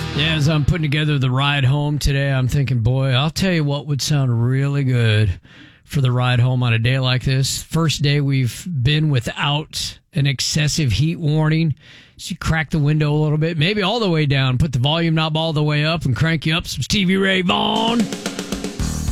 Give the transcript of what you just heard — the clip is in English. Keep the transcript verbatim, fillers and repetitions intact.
Yeah, as I'm putting together the ride home today, I'm thinking, boy, I'll tell you what would sound really good for the ride home on a day like this. First day we've been without an excessive heat warning. So you crack the window a little bit, maybe all the way down, put the volume knob all the way up and crank you up some Stevie Ray Vaughan.